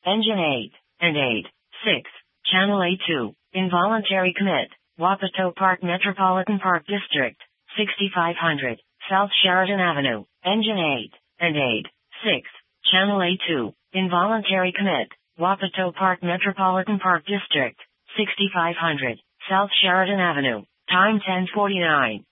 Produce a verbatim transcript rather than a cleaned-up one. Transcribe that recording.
Engine eight, and eight, six, Channel A two, involuntary commit, Wapato Park Metropolitan Park District, sixty-five hundred, South Sheridan Avenue, Engine eight, and eight, six, Channel A two, involuntary commit, Wapato Park Metropolitan Park District, sixty-five hundred, South Sheridan Avenue, time ten forty-nine.